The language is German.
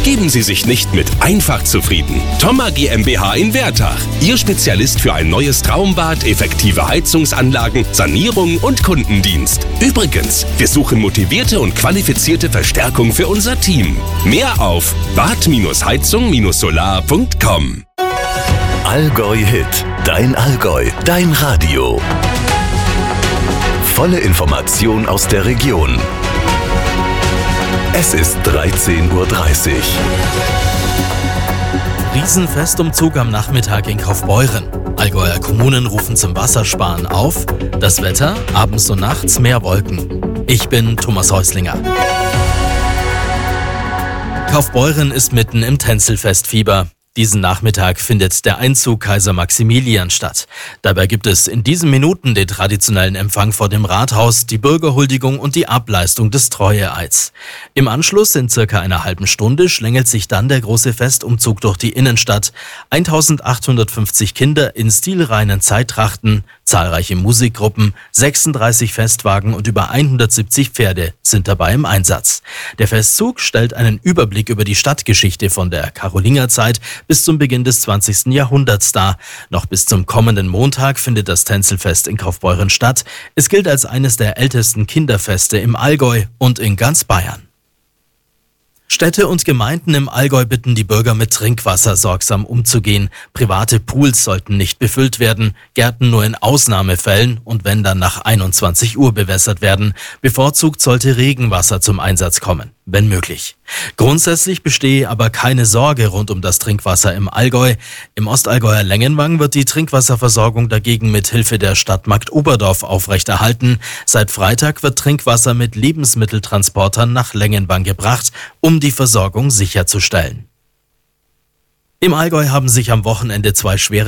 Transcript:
Geben Sie sich nicht mit einfach zufrieden. Thoma GmbH in Wertach. Ihr Spezialist für ein neues Traumbad, effektive Heizungsanlagen, Sanierung und Kundendienst. Übrigens, wir suchen motivierte und qualifizierte Verstärkung für unser Team. Mehr auf bad-heizung-solar.com. Allgäu Hit. Dein Allgäu. Dein Radio. Volle Information aus der Region. Es ist 13:30 Uhr. Riesenfestumzug am Nachmittag in Kaufbeuren. Allgäuer Kommunen rufen zum Wassersparen auf. Das Wetter, abends und nachts mehr Wolken. Ich bin Thomas Häuslinger. Kaufbeuren ist mitten im Tänzelfestfieber. Diesen Nachmittag findet der Einzug Kaiser Maximilian statt. Dabei gibt es in diesen Minuten den traditionellen Empfang vor dem Rathaus, die Bürgerhuldigung und die Ableistung des Treueeids. Im Anschluss in circa einer halben Stunde schlängelt sich dann der große Festumzug durch die Innenstadt. 1850 Kinder in stilreinen Zeittrachten, zahlreiche Musikgruppen, 36 Festwagen und über 170 Pferde sind dabei im Einsatz. Der Festzug stellt einen Überblick über die Stadtgeschichte von der Karolingerzeit bis zum Beginn des 20. Jahrhunderts dar. Noch bis zum kommenden Montag findet das Tänzelfest in Kaufbeuren statt. Es gilt als eines der ältesten Kinderfeste im Allgäu und in ganz Bayern. Städte und Gemeinden im Allgäu bitten die Bürger, mit Trinkwasser sorgsam umzugehen. Private Pools sollten nicht befüllt werden, Gärten nur in Ausnahmefällen und wenn dann nach 21 Uhr bewässert werden. Bevorzugt sollte Regenwasser zum Einsatz kommen, wenn möglich. Grundsätzlich bestehe aber keine Sorge rund um das Trinkwasser im Allgäu. Im Ostallgäuer Lengenwang wird die Trinkwasserversorgung dagegen mit Hilfe der Stadtmarkt Oberdorf aufrechterhalten. Seit Freitag wird Trinkwasser mit Lebensmitteltransportern nach Lengenwang gebracht, um die Versorgung sicherzustellen. Im Allgäu haben sich am Wochenende 2 schwere